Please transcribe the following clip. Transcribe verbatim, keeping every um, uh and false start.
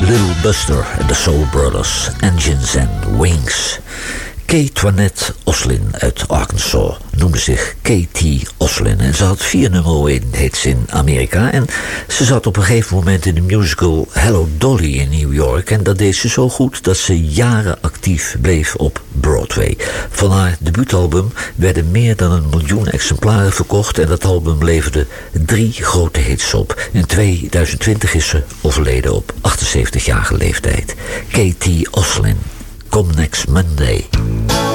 Little Buster en de Soul Brothers, Engines and Wings. Kay Toinette Oslin uit Arkansas noemde zich K T Oslin en ze had vier nummer één hits in Amerika en ze zat op een gegeven moment in de musical Hello Dolly in New York en dat deed ze zo goed dat ze jaren actief bleef op Broadway. Van haar debuutalbum werden meer dan een miljoen exemplaren verkocht en dat album leverde drie grote hits op. In tweeduizend twintig is ze overleden op achtenzeventigjarige leeftijd. K T Oslin, Come Next Monday.